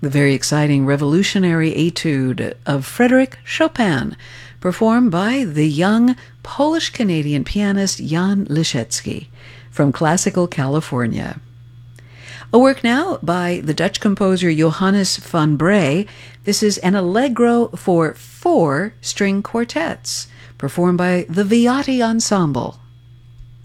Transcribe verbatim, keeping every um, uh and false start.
The very exciting revolutionary etude of Frédéric Chopin, performed by the young Polish-Canadian pianist Jan Liszewski from Classical California. A work now by the Dutch composer Johannes van Bree. This is an allegro for four string quartets, performed by the Viotti Ensemble.